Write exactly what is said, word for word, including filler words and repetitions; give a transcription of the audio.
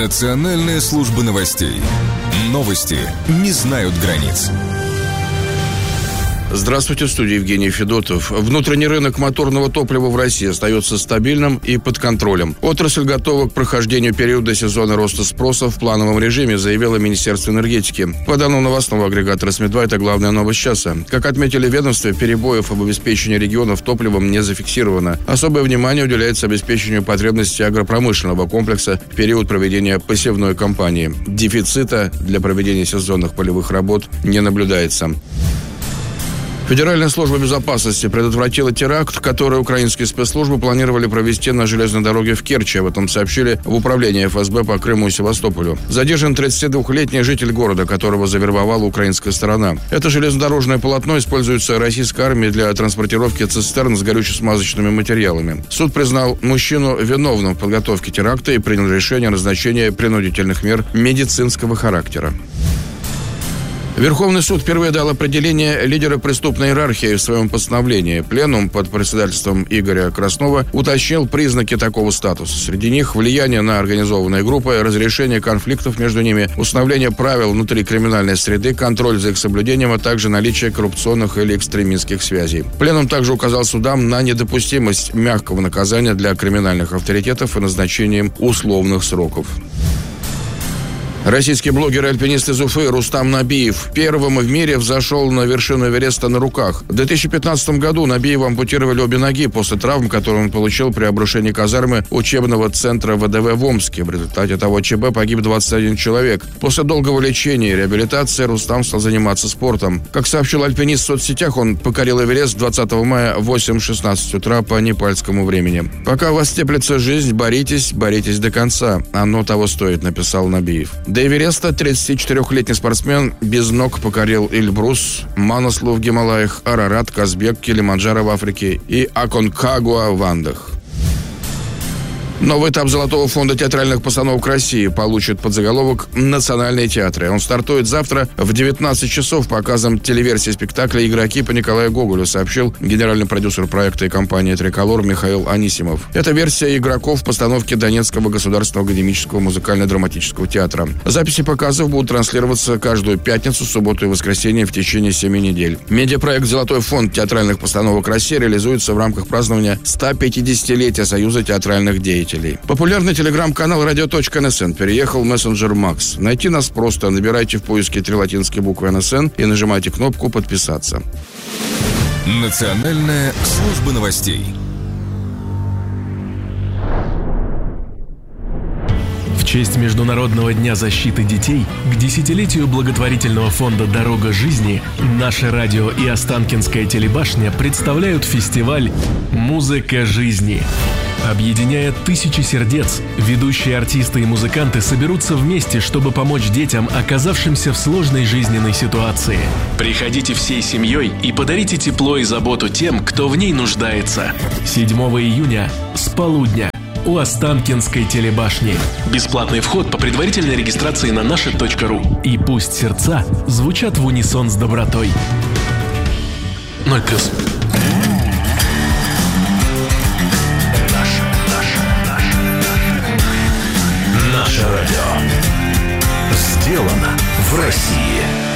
Национальная служба новостей. Новости не знают границ. Здравствуйте, в студии Евгений Федотов. Внутренний рынок моторного топлива в России остается стабильным и под контролем. Отрасль готова к прохождению периода сезона роста спроса в плановом режиме, заявило Министерство энергетики. По данным новостного агрегатора СМИ два, это главная новость часа. Как отметили в ведомстве, перебоев об обеспечении регионов топливом не зафиксировано. Особое внимание уделяется обеспечению потребностей агропромышленного комплекса в период проведения посевной кампании. Дефицита для проведения сезонных полевых работ не наблюдается. Федеральная служба безопасности предотвратила теракт, который украинские спецслужбы планировали провести на железной дороге в Керчи. Об этом сообщили в управлении эф эс бэ по Крыму и Севастополю. Задержан тридцатидвухлетний житель города, которого завербовала украинская сторона. Это железнодорожное полотно используется российской армией для транспортировки цистерн с горюче-смазочными материалами. Суд признал мужчину виновным в подготовке теракта и принял решение о назначении принудительных мер медицинского характера. Верховный суд впервые дал определение лидера преступной иерархии в своем постановлении. Пленум под председательством Игоря Краснова уточнил признаки такого статуса. Среди них влияние на организованные группы, разрешение конфликтов между ними, установление правил внутри криминальной среды, контроль за их соблюдением, а также наличие коррупционных или экстремистских связей. Пленум также указал судам на недопустимость мягкого наказания для криминальных авторитетов и назначением условных сроков. Российский блогер и альпинист из Уфы Рустам Набиев первым в мире взошел на вершину Эвереста на руках. В две тысячи пятнадцатом году Набиеву ампутировали обе ноги после травм, которые он получил при обрушении казармы учебного центра вэ дэ вэ в Омске. В результате того ЧБ погиб двадцать один человек. После долгого лечения и реабилитации Рустам стал заниматься спортом. Как сообщил альпинист в соцсетях, он покорил Эверест двадцатого мая в восемь шестнадцать утра по непальскому времени. «Пока у вас теплится жизнь, боритесь, боритесь до конца. Оно того стоит», — написал Набиев. До Эвереста тридцатичетырехлетний спортсмен без ног покорил Эльбрус, Манаслу в Гималаях, Арарат, Казбек, Килиманджаро в Африке и Аконкагуа в Андах. Новый этап Золотого фонда театральных постановок России получит подзаголовок «Национальные театры». Он стартует завтра в девятнадцать часов показом телеверсии спектакля «Игроки» по Николаю Гоголю, сообщил генеральный продюсер проекта и компании «Триколор» Михаил Анисимов. Это версия «Игроков» в постановке Донецкого государственного академического музыкально-драматического театра. Записи показов будут транслироваться каждую пятницу, субботу и воскресенье в течение семи недель. Медиапроект «Золотой фонд театральных постановок России» реализуется в рамках празднования сто пятидесятилетия Союза театральных деятелей. Популярный телеграм-канал радио точка эн эс эн переехал в мессенджер Макс. Найти нас просто. Набирайте в поиске три латинские буквы эн эс эн и нажимайте кнопку «Подписаться». Национальная служба новостей. В честь Международного дня защиты детей к десятилетию благотворительного фонда «Дорога жизни» наше радио и Останкинская телебашня представляют фестиваль «Музыка жизни». Объединяя тысячи сердец, ведущие артисты и музыканты соберутся вместе, чтобы помочь детям, оказавшимся в сложной жизненной ситуации. Приходите всей семьей и подарите тепло и заботу тем, кто в ней нуждается. седьмого июня с полудня у Останкинской телебашни. Бесплатный вход по предварительной регистрации на наше точка ру. И пусть сердца звучат в унисон с добротой. Ноль плюс. Наше радио сделано в России.